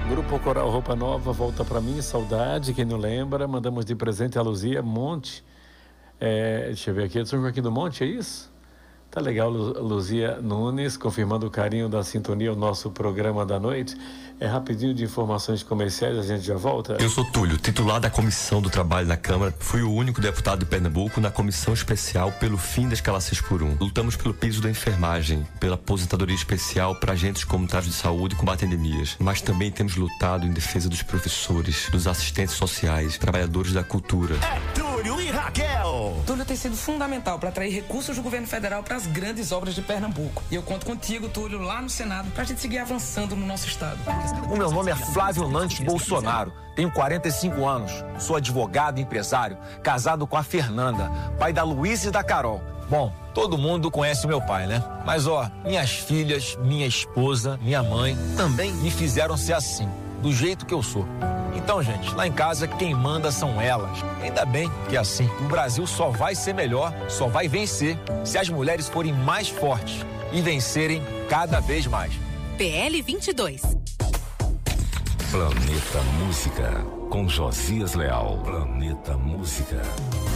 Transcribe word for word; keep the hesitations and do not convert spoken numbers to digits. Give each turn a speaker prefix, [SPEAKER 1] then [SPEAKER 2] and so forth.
[SPEAKER 1] Grupo Coral Roupa Nova, Volta Pra Mim, Saudade, quem não lembra, mandamos de presente a Luzia Monte, é, deixa eu ver aqui, é de São Joaquim do Monte, é isso? Tá legal, Lu- Luzia Nunes, confirmando o carinho da sintonia ao nosso programa da noite. É rapidinho de informações comerciais, a gente já volta.
[SPEAKER 2] Eu sou Túlio, titular da Comissão do Trabalho na Câmara. Fui o único deputado de Pernambuco na comissão especial pelo fim da escala seis por um. Lutamos pelo piso da enfermagem, pela aposentadoria especial para agentes comunitários de saúde e combate a endemias. Mas também temos lutado em defesa dos professores, dos assistentes sociais, trabalhadores da cultura.
[SPEAKER 3] É Túlio e Raquel.
[SPEAKER 4] Túlio tem sido fundamental para atrair recursos do governo federal para as grandes obras de Pernambuco. E eu conto contigo, Túlio, lá no Senado, para a gente seguir avançando no nosso estado.
[SPEAKER 5] O meu nome é Flávio Nantes Bolsonaro, tenho quarenta e cinco anos, sou advogado e empresário, casado com a Fernanda, pai da Luísa e da Carol. Bom, todo mundo conhece meu pai, né? Mas ó, minhas filhas, minha esposa, minha mãe também me fizeram ser assim, do jeito que eu sou. Então, gente, lá em casa quem manda são elas. Ainda bem que é assim. O Brasil só vai ser melhor, só vai vencer se as mulheres forem mais fortes e vencerem cada vez mais.
[SPEAKER 6] P L vinte e dois.
[SPEAKER 3] Planeta Música, com Josias Leal. Planeta Música.